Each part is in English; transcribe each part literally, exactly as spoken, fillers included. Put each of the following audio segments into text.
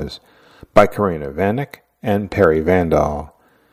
was, by Karina Vanek and Perry Vandal.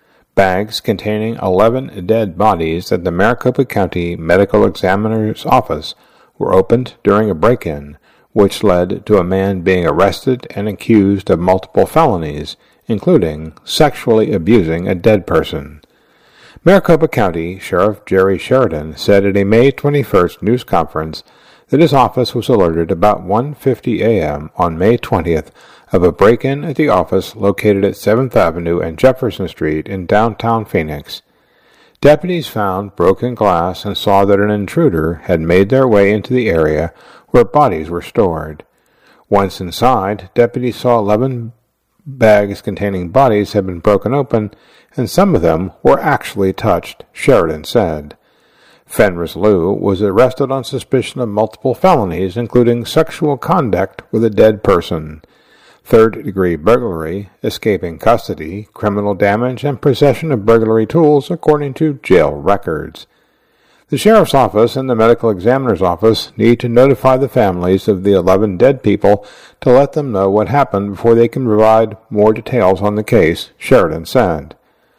Bags containing eleven dead bodies at the Maricopa County Medical Examiner's Office were opened during a break-in, which led to a man being arrested and accused of multiple felonies, including sexually abusing a dead person. Maricopa County Sheriff Jerry Sheridan said at a May twenty-first news conference that his office was alerted about one fifty a.m. on May twentieth of a break-in at the office located at seventh Avenue and Jefferson Street in downtown Phoenix. Deputies found broken glass and saw that an intruder had made their way into the area where bodies were stored. Once inside, deputies saw eleven bags containing bodies had been broken open, and some of them were actually touched, Sheridan said. Fenris Liu was arrested on suspicion of multiple felonies, including sexual conduct with a dead person, third-degree burglary, escaping custody, criminal damage, and possession of burglary tools, according to jail records. The sheriff's office and the medical examiner's office need to notify the families of the eleven dead people to let them know what happened before they can provide more details on the case, Sheridan said.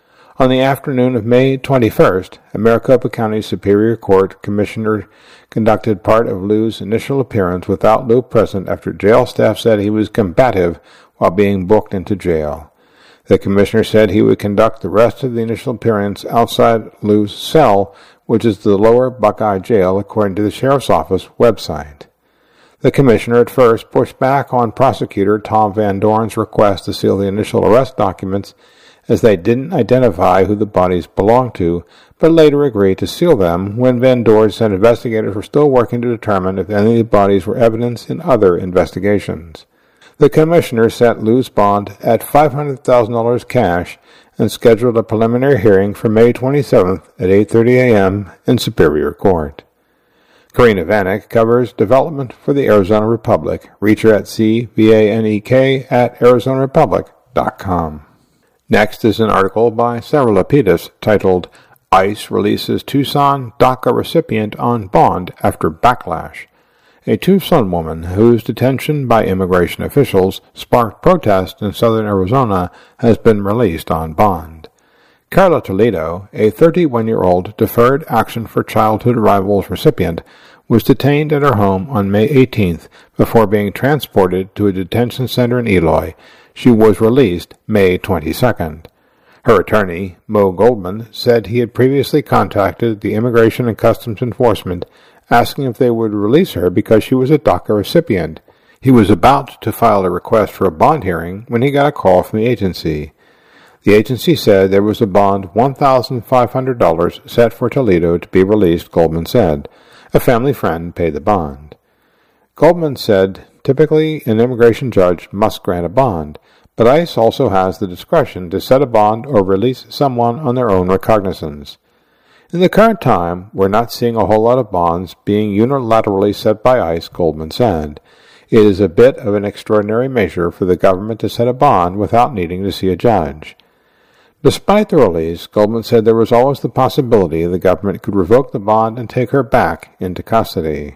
On the afternoon of May twenty-first, a Maricopa County Superior Court commissioner conducted part of Liu's initial appearance without Liu present after jail staff said he was combative while being booked into jail. The commissioner said he would conduct the rest of the initial appearance outside Liu's cell, which is the lower Buckeye Jail, according to the sheriff's office website. The commissioner at first pushed back on prosecutor Tom Van Dorn's request to seal the initial arrest documents, as they didn't identify who the bodies belonged to, but later agreed to seal them when Van Dorn said investigators were still working to determine if any of the bodies were evidence in other investigations. The commissioner set Liu's bond at five hundred thousand dollars cash and scheduled a preliminary hearing for May twenty-seventh at eight thirty a.m. in Superior Court. Karina Vanek covers development for the Arizona Republic. Reach her at c v a n e k at arizona republic dot com. Next is an article by Sarah Lapidus titled, ICE Releases Tucson DACA Recipient on Bond After Backlash. A Tucson woman whose detention by immigration officials sparked protest in southern Arizona has been released on bond. Carla Toledo, a thirty-one-year-old Deferred Action for Childhood Arrivals recipient, was detained at her home on May eighteenth before being transported to a detention center in Eloy. She was released May twenty-second. Her attorney, Mo Goldman, said he had previously contacted the Immigration and Customs Enforcement asking if they would release her because she was a DACA recipient. He was about to file a request for a bond hearing when he got a call from the agency. The agency said there was a bond one thousand five hundred dollars set for Toledo to be released, Goldman said. A family friend paid the bond. Goldman said, typically an immigration judge must grant a bond, but ICE also has the discretion to set a bond or release someone on their own recognizance. In the current time, we're not seeing a whole lot of bonds being unilaterally set by ICE, Goldman said. It is a bit of an extraordinary measure for the government to set a bond without needing to see a judge. Despite the release, Goldman said there was always the possibility the government could revoke the bond and take her back into custody.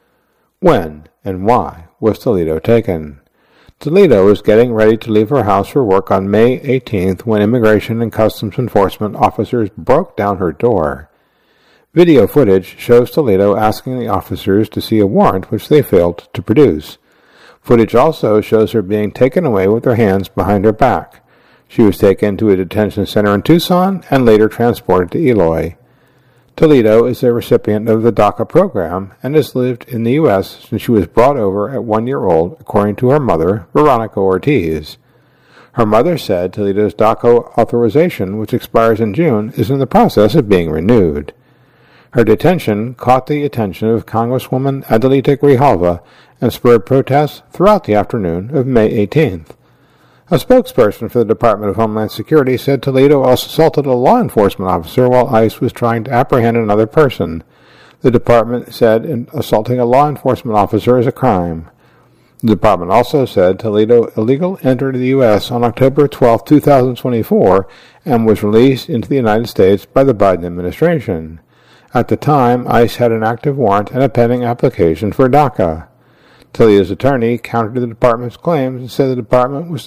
When and why was Toledo taken? Toledo was getting ready to leave her house for work on May eighteenth when Immigration and Customs Enforcement officers broke down her door. Video footage shows Toledo asking the officers to see a warrant which they failed to produce. Footage also shows her being taken away with her hands behind her back. She was taken to a detention center in Tucson and later transported to Eloy. Toledo is a recipient of the DACA program and has lived in the U S since she was brought over at one year old, according to her mother, Veronica Ortiz. Her mother said Toledo's DACA authorization, which expires in June, is in the process of being renewed. Her detention caught the attention of Congresswoman Adelita Grijalva and spurred protests throughout the afternoon of May eighteenth. A spokesperson for the Department of Homeland Security said Toledo assaulted a law enforcement officer while ICE was trying to apprehend another person. The department said assaulting a law enforcement officer is a crime. The department also said Toledo illegally entered the U S on October twelfth, two thousand twenty-four, and was released into the United States by the Biden administration. At the time, ICE had an active warrant and a pending application for DACA. Toledo's attorney countered the department's claims and said the department was